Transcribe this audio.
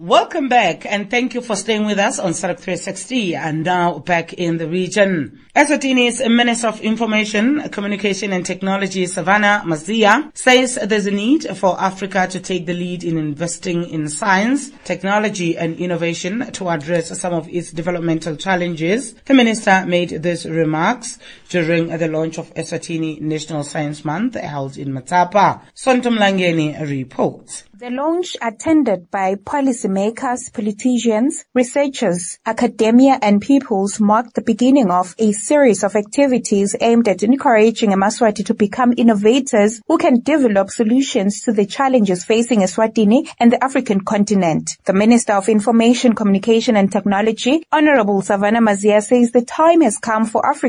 Welcome back and thank you for staying with us on SADC 360 and now back in the region. Eswatini's Minister of Information, Communication and Technology, Savannah Maziya, says there's a need for Africa to take the lead in investing in science, technology and innovation to address some of its developmental challenges. The minister made these remarks during the launch of Eswatini National Science Month held in Matapa. Sonto Mlangeni reports. The launch, attended by policymakers, politicians, researchers, academia and pupils, marked the beginning of a series of activities aimed at encouraging Amaswati to become innovators who can develop solutions to the challenges facing Eswatini and the African continent. The Minister of Information, Communication and Technology, Honorable Savannah Maziya, says the time has come for Africa